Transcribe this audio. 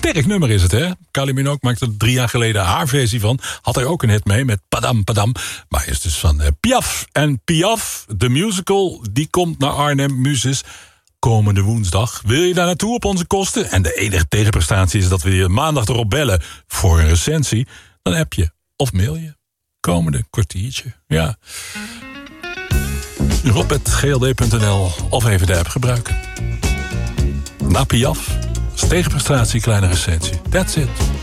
sterk nummer is het, hè? Kylie Minogue maakte er 3 jaar geleden haar versie van. Had hij ook een hit mee met Padam Padam. Maar is dus van Piaf. En Piaf, de musical, die komt naar Arnhem Muses komende woensdag. Wil je daar naartoe op onze kosten? En de enige tegenprestatie is dat we je maandag erop bellen voor een recensie. Dan app je of mail je. Komende kwartiertje, ja. Rob@gld.nl of even de app gebruiken. Na Piaf, tegenprestatie, kleine recensie. That's it.